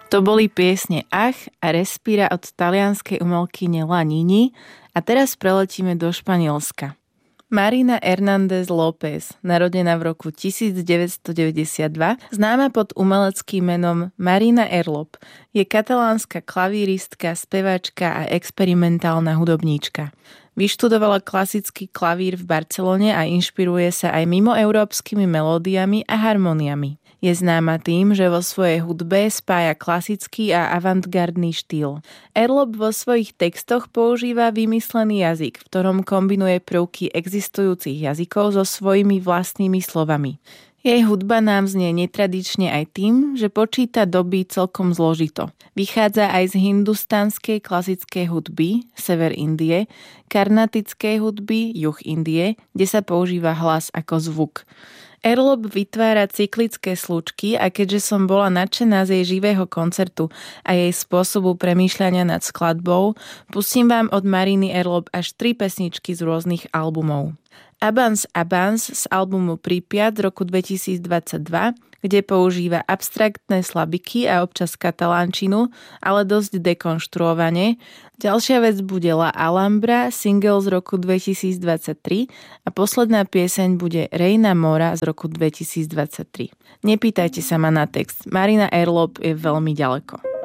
To boli piesne Ach a Respira od talianskej umelkyne La Nini a teraz preletíme do Španielska. Marina Hernández López, narodená v roku 1992, známa pod umeleckým menom Marina Erlop, je katalánska klavíristka, speváčka a experimentálna hudobníčka. Vyštudovala klasický klavír v Barcelone a inšpiruje sa aj mimoeurópskymi melódiami a harmóniami. Je známa tým, že vo svojej hudbe spája klasický a avantgardný štýl. Erlop vo svojich textoch používa vymyslený jazyk, v ktorom kombinuje prvky existujúcich jazykov so svojimi vlastnými slovami. Jej hudba nám znie netradične aj tým, že počíta doby celkom zložito. Vychádza aj z hindustánskej klasickej hudby, sever Indie, karnatickej hudby, juh Indie, kde sa používa hlas ako zvuk. Erlop vytvára cyklické slučky a keďže som bola nadšená z jej živého koncertu a jej spôsobu premýšľania nad skladbou, pustím vám od Mariny Erlop až 3 pesničky z rôznych albumov. Abans z albumu Prípiat z roku 2022, kde používa abstraktné slabiky a občas katalánčinu, ale dosť dekonštruovane. Ďalšia vec bude La Alhambra, single z roku 2023 a posledná pieseň bude Reina Mora z roku 2023. Nepýtajte sa ma na text, Marina Erlop je veľmi ďaleko.